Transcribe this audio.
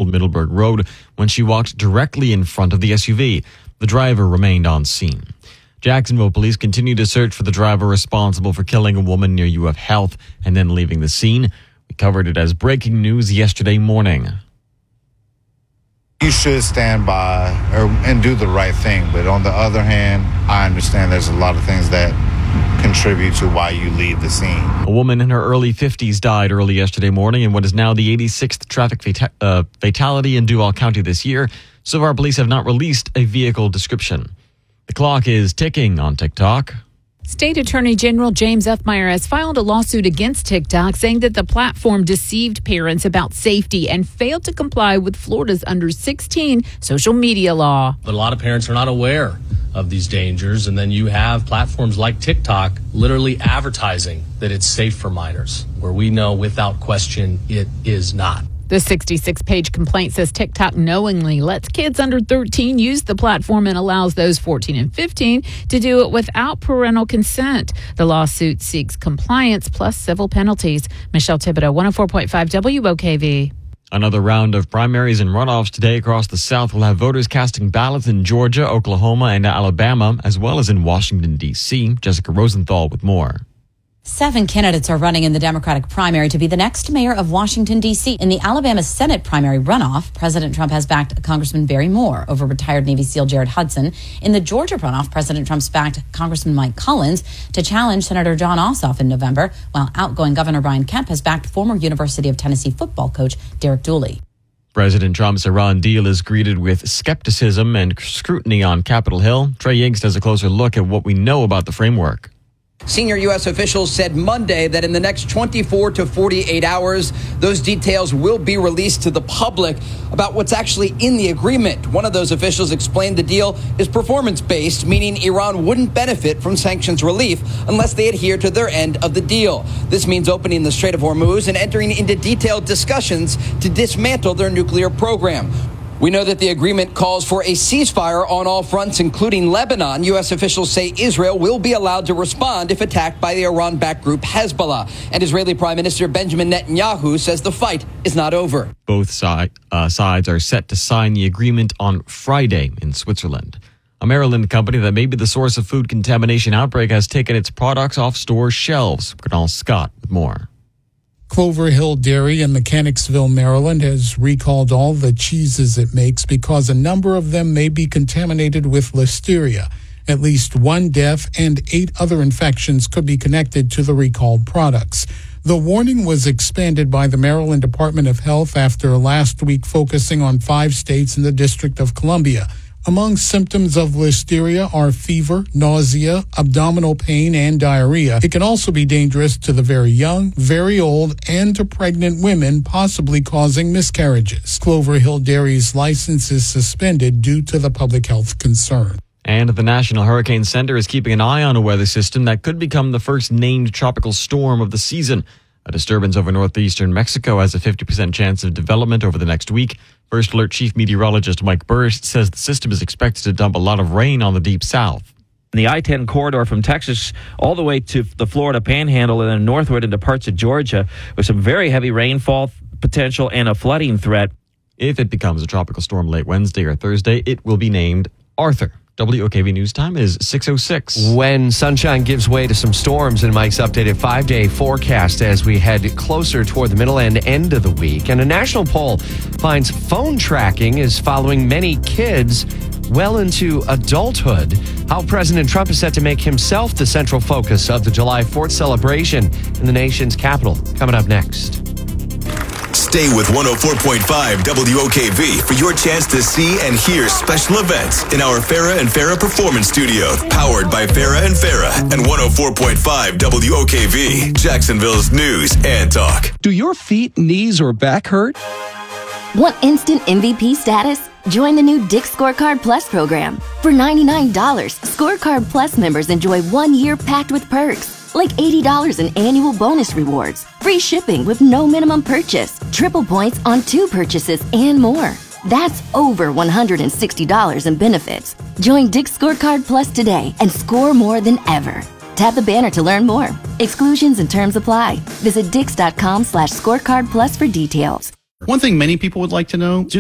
Old Middleburg Road when she walked directly in front of the SUV. The driver remained on scene. Jacksonville police continue to search for the driver responsible for killing a woman near UF Health and then leaving the scene. We covered it as breaking news yesterday morning. You should stand by and do the right thing. But on the other hand, I understand there's a lot of things that contribute to why you leave the scene. A woman in her early 50s died early yesterday morning in what is now the 86th traffic fatality in Duval County this year. So far, police have not released a vehicle description. The clock is ticking on TikTok. State Attorney General James F. Meyer has filed a lawsuit against TikTok saying that the platform deceived parents about safety and failed to comply with Florida's under 16 social media law. But a lot of parents are not aware of these dangers, and then you have platforms like TikTok literally advertising that it's safe for minors, where we know without question it is not. The 66-page complaint says TikTok knowingly lets kids under 13 use the platform and allows those 14 and 15 to do it without parental consent. The lawsuit seeks compliance plus civil penalties. Michelle Thibodeau, 104.5 WOKV. Another round of primaries and runoffs today across the South will have voters casting ballots in Georgia, Oklahoma, and Alabama, as well as in Washington, D.C. Jessica Rosenthal with more. 7 candidates are running in the Democratic primary to be the next mayor of Washington, D.C. In the Alabama Senate primary runoff, President Trump has backed Congressman Barry Moore over retired Navy SEAL Jared Hudson. In the Georgia runoff, President Trump's backed Congressman Mike Collins to challenge Senator John Ossoff in November, while outgoing Governor Brian Kemp has backed former University of Tennessee football coach Derek Dooley. President Trump's Iran deal is greeted with skepticism and scrutiny on Capitol Hill. Trey Yanks does a closer look at what we know about the framework. Senior U.S. officials said Monday that in the next 24 to 48 hours, those details will be released to the public about what's actually in the agreement. One of those officials explained the deal is performance-based, meaning Iran wouldn't benefit from sanctions relief unless they adhere to their end of the deal. This means opening the Strait of Hormuz and entering into detailed discussions to dismantle their nuclear program. We know that the agreement calls for a ceasefire on all fronts, including Lebanon. U.S. officials say Israel will be allowed to respond if attacked by the Iran-backed group Hezbollah. And Israeli Prime Minister Benjamin Netanyahu says the fight is not over. Both sides are set to sign the agreement on Friday in Switzerland. A Maryland company that may be the source of food contamination outbreak has taken its products off store shelves. Colonel Scott with more. Clover Hill Dairy in Mechanicsville, Maryland, has recalled all the cheeses it makes because a number of them may be contaminated with listeria. At least 1 death and 8 other infections could be connected to the recalled products. The warning was expanded by the Maryland Department of Health after last week focusing on 5 states and the District of Columbia. Among symptoms of listeria are fever, nausea, abdominal pain, and diarrhea. It can also be dangerous to the very young, very old, and to pregnant women, possibly causing miscarriages. Clover Hill Dairy's license is suspended due to the public health concern. And the National Hurricane Center is keeping an eye on a weather system that could become the first named tropical storm of the season. A disturbance over northeastern Mexico has a 50% chance of development over the next week. First Alert Chief Meteorologist Mike Burris says the system is expected to dump a lot of rain on the deep south. The I-10 corridor from Texas all the way to the Florida Panhandle and then northward into parts of Georgia with some very heavy rainfall potential and a flooding threat. If it becomes a tropical storm late Wednesday or Thursday, it will be named Arthur. WOKV News Time is 6:06. When sunshine gives way to some storms in Mike's updated 5-day forecast as we head closer toward the middle and end of the week. And a national poll finds phone tracking is following many kids well into adulthood. How President Trump is set to make himself the central focus of the July 4th celebration in the nation's capital. Coming up next. Stay with 104.5 WOKV for your chance to see and hear special events in our Farrah and Farrah Performance Studio, powered by Farrah and Farrah and 104.5 WOKV, Jacksonville's news and talk. Do your feet, knees, or back hurt? Want instant MVP status? Join the new Dick's Scorecard Plus program. For $99, Scorecard Plus members enjoy 1 year packed with perks, like $80 in annual bonus rewards, free shipping with no minimum purchase, triple points on 2 purchases, and more. That's over $160 in benefits. Join Dick's Scorecard Plus today and score more than ever. Tap the banner to learn more. Exclusions and terms apply. Visit Dix.com/scorecard plus for details. One thing many people would like to know,